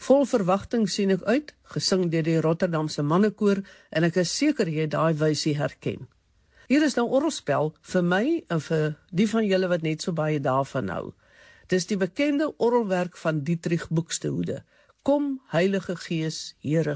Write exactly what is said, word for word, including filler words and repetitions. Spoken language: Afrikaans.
Vol verwagting sien ek uit, gesing deur die Rotterdamse mannekoor, en ek is seker jy daai wysie herken. Hier is nou orgelspel vir my en vir die van julle wat net so baie daarvan hou. Dis die bekende orgelwerk van Dietrich Buxtehude. Kom, Heilige Gees, Here